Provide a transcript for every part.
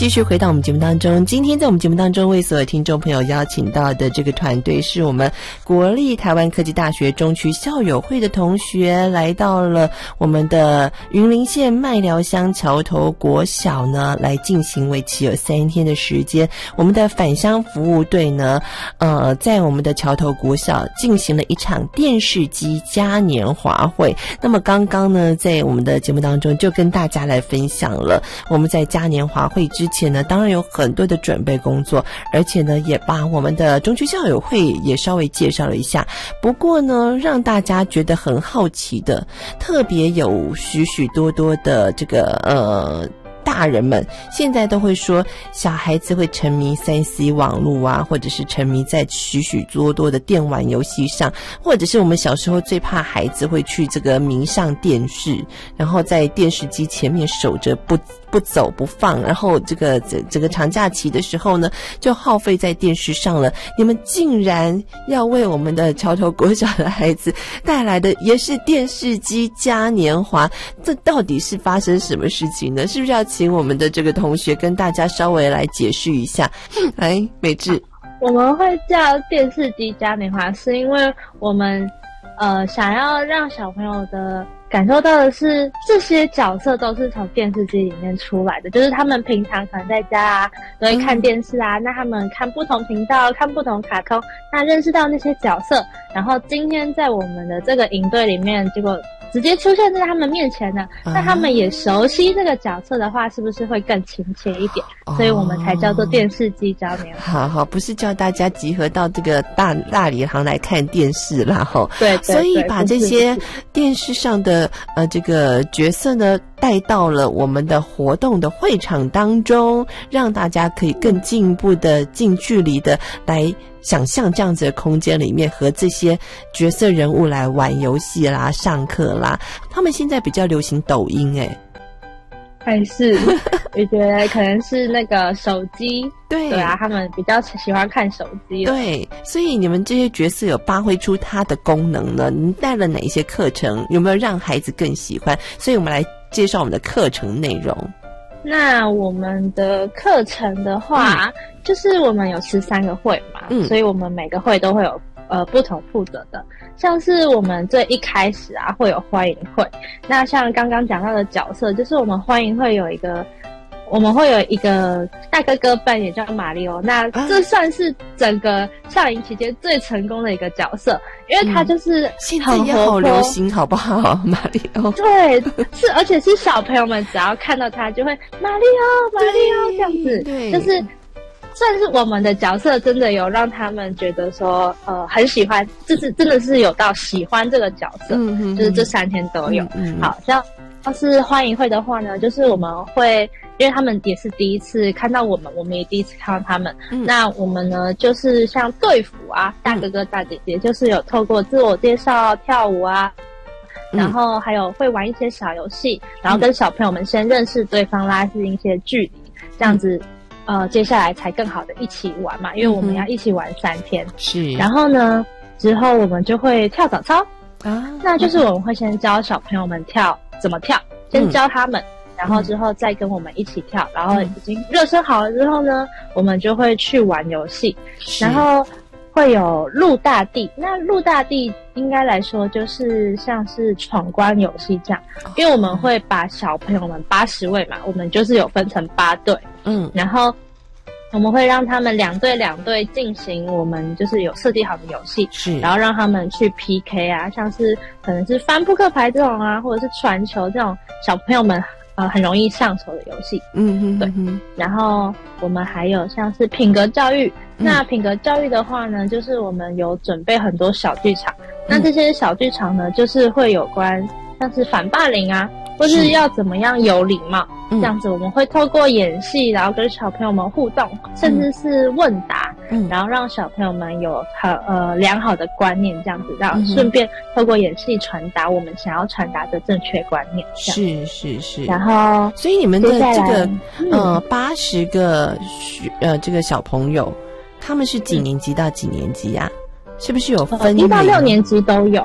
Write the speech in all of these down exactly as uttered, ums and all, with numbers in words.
继续回到我们节目当中。今天在我们节目当中为所有听众朋友邀请到的这个团队是我们国立台湾科技大学中区校友会的同学，来到了我们的云林县麦寮乡桥头国小呢，来进行为期有三天的时间。我们的返乡服务队呢，呃，在我们的桥头国小进行了一场电视机嘉年华会。那么刚刚呢，在我们的节目当中就跟大家来分享了我们在嘉年华会之前呢，当然有很多的准备工作，而且呢也把我们的中区校友会也稍微介绍了一下。不过呢，让大家觉得很好奇的，特别有许许多多的这个呃大人们现在都会说小孩子会沉迷 三 C 网络啊，或者是沉迷在许许多多的电玩游戏上，或者是我们小时候最怕孩子会去这个迷上电视，然后在电视机前面守着不不走不放，然后这个这这个长假期的时候呢就耗费在电视上了。你们竟然要为我们的桥头国小的孩子带来的也是电视机嘉年华，这到底是发生什么事情呢？是不是要请我们的这个同学跟大家稍微来解释一下？来，美智。 我们会叫电视机嘉年华是因为我们呃想要让小朋友的感受到的是这些角色都是从电视机里面出来的，就是他们平常可能在家啊都会看电视啊、嗯、那他们看不同频道看不同卡通，那认识到那些角色，然后今天在我们的这个营队里面结果直接出现在他们面前的，那他们也熟悉这个角色的话，是不是会更亲切一点？哦、所以我们才叫做电视机嘉年华。 好好，不是叫大家集合到这个大大礼堂来看电视啦，吼。 对, 对, 对， 所以把这些电视上的呃这个角色呢带到了我们的活动的会场当中，让大家可以更进一步的近距离的来想象这样子的空间里面和这些角色人物来玩游戏啦、上课啦。他们现在比较流行抖音诶， 还是我觉得可能是那个手机， 对对啊，他们比较喜欢看手机。 对，所以你们这些角色有发挥出它的功能呢？你带了哪一些课程？有没有让孩子更喜欢？所以我们来介绍我们的课程内容。 那我们的课程的话、嗯、就是我们有十三个会嘛、嗯、所以我们每个会都会有呃不同负责的，像是我们最一开始啊会有欢迎会，那像刚刚讲到的角色，就是我们欢迎会有一个我们会有一个大哥哥扮演叫马里奥，那这算是整个校营期间最成功的一个角色，因为他就是现在也好流行好不好？马里奥， 对，是，而且是小朋友们只要看到他就会马里奥马里奥这样子，对，就是算是我们的角色真的有让他们觉得说呃很喜欢，就是真的是有到喜欢这个角色，嗯哼哼，就是这三天都有。嗯，好像要是欢迎会的话呢，就是我们会因为他们也是第一次看到我们，我们也第一次看到他们、嗯、那我们呢就是像队服啊，大哥哥大姐姐、嗯、就是有透过自我介绍跳舞啊、嗯、然后还有会玩一些小游戏、嗯、然后跟小朋友们先认识对方，拉近一些距离、嗯、这样子呃，接下来才更好的一起玩嘛，因为我们要一起玩三天、嗯、是，然后呢之后我们就会跳早操啊，那就是我们会先教小朋友们跳怎么跳，先教他们、嗯，然后之后再跟我们一起跳、嗯、然后已经热身好了之后呢，我们就会去玩游戏，然后会有陆大地，那陆大地应该来说就是像是闯关游戏这样、哦、因为我们会把小朋友们八十位嘛，我们就是有分成八队，嗯，然后我们会让他们两队两队进行我们就是有设计好的游戏，是，然后让他们去 P K 啊，像是可能是翻扑克牌这种啊，或者是传球这种小朋友们呃很容易上手的游戏，嗯哼哼哼，对。然后我们还有像是品格教育、嗯、那品格教育的话呢，就是我们有准备很多小剧场、嗯、那这些小剧场呢就是会有关像是反霸凌啊，或是要怎么样有礼貌、嗯、这样子我们会透过演戏然后跟小朋友们互动、嗯、甚至是问答、嗯、然后让小朋友们有好呃良好的观念，这样子让、嗯、顺便透过演戏传达我们想要传达的正确观念， 是是是。 然后所以你们的这个呃八十个呃这个小朋友他们是几年级到几年级啊？是不是有分龄？ 一到六年级都有。 那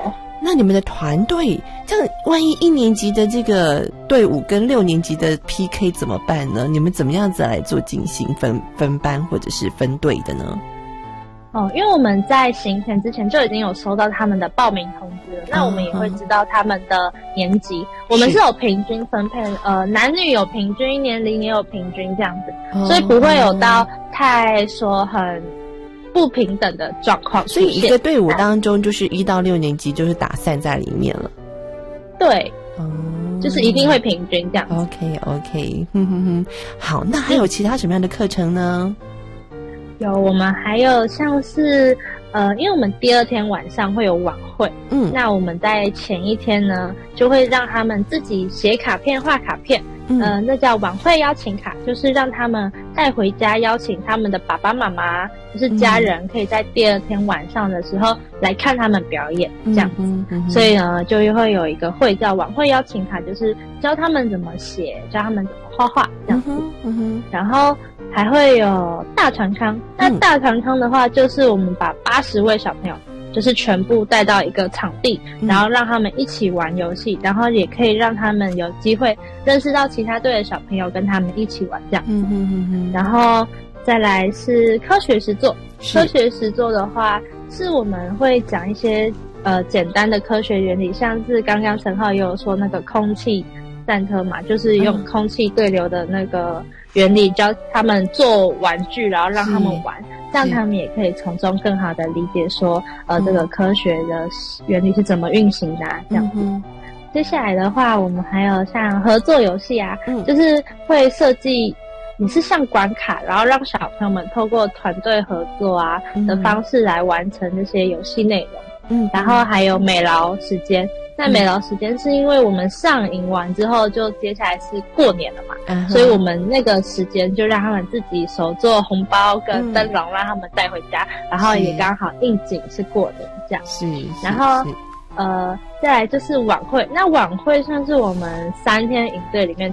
那你们的团队这样，万一一年级的这个队伍跟六年级的 P K 怎么办呢？你们怎么样子来做进行分分班或者是分队的呢？ 哦，因为我们在行前之前就已经有收到他们的报名通知了，那我们也会知道他们的年级，我们是有平均分配，呃，男女有平均，年龄也有平均这样子，哦，所以不会有到太说很不平等的状况。 所以一个队伍当中，就是一到六年级就是打散在里面了。 对，哦，就是一定会平均这样子。 OK OK， 哼哼哼，好，那还有其他什么样的课程呢？ 有，我们还有像是呃，因为我们第二天晚上会有晚会，嗯，那我们在前一天呢，就会让他们自己写卡片、画卡片，嗯，呃，那叫晚会邀请卡，就是让他们带回家，邀请他们的爸爸妈妈，就是家人，可以在第二天晚上的时候来看他们表演，这样子。嗯嗯嗯，所以呢，就会有一个会叫晚会邀请卡，就是教他们怎么写，教他们怎么画画，这样子。嗯嗯嗯，然后还会有大团康，那大团康的话，就是我们把八十位小朋友，就是全部带到一个场地，嗯，然后让他们一起玩游戏，然后也可以让他们有机会认识到其他队的小朋友，跟他们一起玩这样。嗯嗯嗯嗯。然后再来是科学实作，科学实作的话，是我们会讲一些呃简单的科学原理，像是刚刚陈浩也有说那个空气散特嘛，就是用空气对流的那个原理教他们做玩具，然后让他们玩，这样他们也可以从中更好的理解说呃这个科学的原理是怎么运行的啊，这样子。嗯，接下来的话，我们还有像合作游戏啊，嗯，就是会设计你是像关卡，然后让小朋友们透过团队合作啊的方式来完成这些游戏内容。嗯，然后还有美劳时间。那美劳时间是因为我们上营完之后，就接下来是过年了嘛，嗯，所以我们那个时间就让他们自己手做红包跟灯笼，让他们带回家，嗯，然后也刚好应景是过年这样。是，然后呃，再来就是晚会。那晚会算是我们三天营队里面